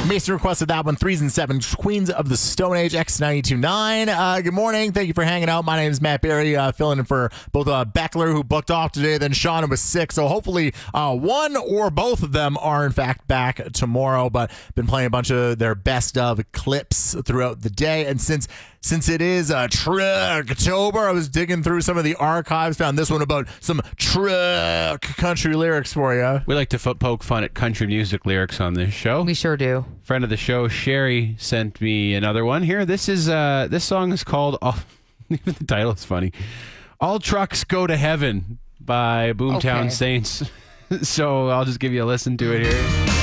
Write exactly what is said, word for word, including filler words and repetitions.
Mason requested that one. Threes and sevens. Queens of the Stone Age. X ninety-two point nine. Uh, good morning. Thank you for hanging out. My name is Matt Berry, uh, filling in for both uh, Beckler, who booked off today, then Sean was sick. So hopefully uh, one or both of them are in fact back tomorrow. But been playing a bunch of their best of clips throughout the day, and since Since it is uh, Trucktober, I was digging through some of the archives, found this one about some truck country lyrics for you. We like to f- poke fun at country music lyrics on this show. We sure do. Friend of the show, Sherry, sent me another one here. This is uh, this song is called, oh, even the title is funny, All Trucks Go to Heaven by Boomtown Okay. Saints. So I'll just give you a listen to it here.